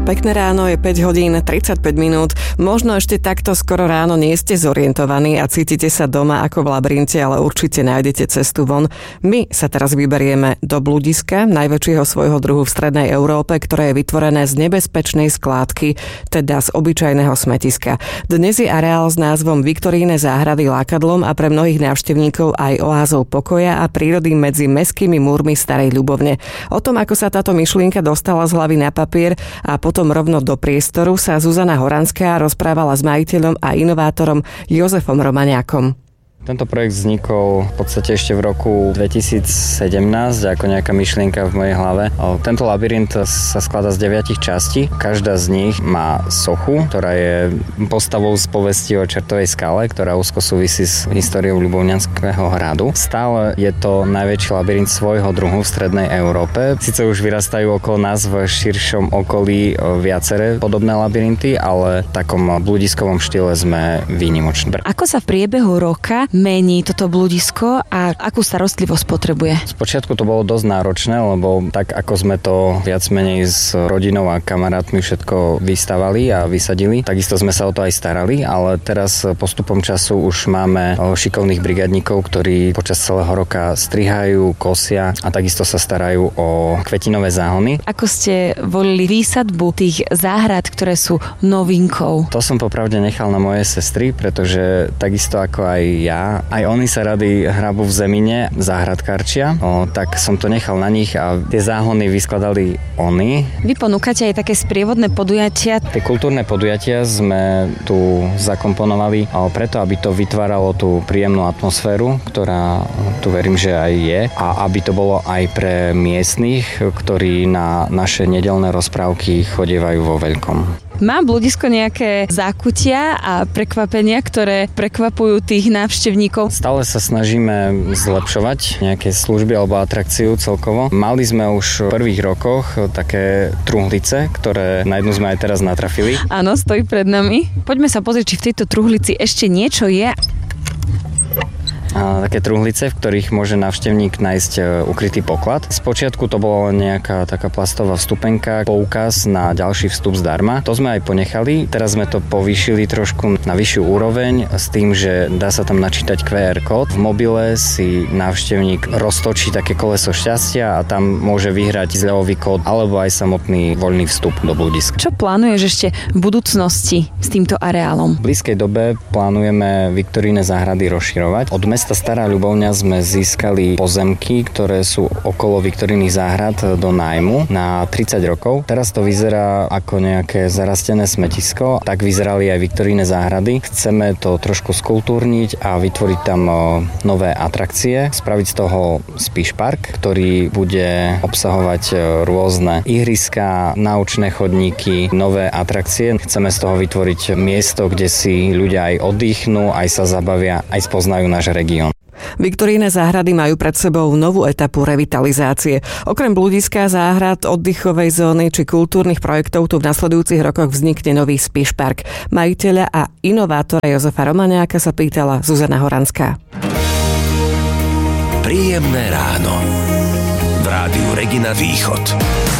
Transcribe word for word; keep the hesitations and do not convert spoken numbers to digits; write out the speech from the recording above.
Pekné ráno, je päť hodín tridsaťpäť minút. Možno ešte takto skoro ráno nie ste zorientovaní a cítite sa doma ako v labyrinte, ale určite nájdete cestu von. My sa teraz vyberieme do bludiska, najväčšieho svojho druhu v strednej Európe, ktoré je vytvorené z nebezpečnej skládky, teda z obyčajného smetiska. Dnes je areál s názvom Viktoríne záhrady lákadlom a pre mnohých návštevníkov aj oázou pokoja a prírody medzi mestskými múrmi Starej Ľubovne. O tom, ako sa táto myšlienka dostala z hlavy na papier a potom rovno do priestoru, sa Zuzana Horanská rozprávala s majiteľom a inovátorom Jozefom Romaniakom. Tento projekt vznikol v podstate ešte v roku dvetisícsedemnásť ako nejaká myšlienka v mojej hlave. Tento labyrint sa skladá z deviatich častí. Každá z nich má sochu, ktorá je postavou z povesti o Čertovej skale, ktorá úzko súvisí s históriou Ľubovňanského hradu. Stále je to najväčší labyrint svojho druhu v strednej Európe. Sice už vyrastajú okolo nás v širšom okolí viaceré podobné labyrinty, ale v takom bludiskovom štýle sme výnimoční. Ako sa v priebehu roka mení toto bludisko a akú starostlivosť potrebuje? Spočiatku to bolo dosť náročné, lebo tak ako sme to viac menej s rodinou a kamarátmi všetko vystavali a vysadili, takisto sme sa o to aj starali, ale teraz postupom času už máme šikovných brigadníkov, ktorí počas celého roka strihajú, kosia a takisto sa starajú o kvetinové záhony. Ako ste volili výsadbu tých záhrad, ktoré sú novinkou? To som popravde nechal na moje sestry, pretože takisto ako aj ja, aj oni sa rady hrabu v zemine, záhradkárčia, o, tak som to nechal na nich a tie záhony vyskladali oni. Vy ponúkate aj také sprievodné podujatia? Tie kultúrne podujatia sme tu zakomponovali o, preto, aby to vytváralo tú príjemnú atmosféru, ktorá tu verím, že aj je, a aby to bolo aj pre miestnych, ktorí na naše nedeľné rozprávky chodievajú vo veľkom. Má bludisko nejaké zákutia a prekvapenia, ktoré prekvapujú tých návštevníkov? Stále sa snažíme zlepšovať nejaké služby alebo atrakciu celkovo. Mali sme už v prvých rokoch také truhlice, ktoré na jednu sme aj teraz natrafili. Áno, stojí pred nami. Poďme sa pozrieť, či v tejto truhlici ešte niečo je. A také truhlice, v ktorých môže návštevník nájsť ukrytý poklad. Spočiatku to bola nejaká taká plastová vstupenka, poukaz na ďalší vstup zdarma. To sme aj ponechali, teraz sme to povýšili trošku na vyššiu úroveň s tým, že dá sa tam načítať kvé er kód. V mobile si návštevník roztočí také koleso šťastia a tam môže vyhrať zľavový kód alebo aj samotný voľný vstup do bludiska. Čo plánuješ ešte v budúcnosti s týmto areálom? V blízkej dobe plánujeme Viktoríne záhrady rozširovať. Od mesta Stará Ľubovňa sme získali pozemky, ktoré sú okolo Viktorínych záhrad do nájmu na tridsať rokov. Teraz to vyzerá ako nejaké zarastené smetisko, tak vyzerali aj Viktoríne záhrady. Chceme to trošku skultúrniť a vytvoriť tam nové atrakcie, spraviť z toho Spíš park, ktorý bude obsahovať rôzne ihriská, naučné chodníky, nové atrakcie. Chceme z toho vytvoriť miesto, kde si ľudia aj oddychnú, aj sa zabavia, aj spoznajú náš región. Viktoríne záhrady majú pred sebou novú etapu revitalizácie. Okrem bludiska, záhrad, oddychovej zóny či kultúrnych projektov tu v nasledujúcich rokoch vznikne nový Spíš park. Majiteľa a inovátora Jozefa Romaniaka sa pýtala Zuzana Horanská. Príjemné ráno v rádiu Regina Východ.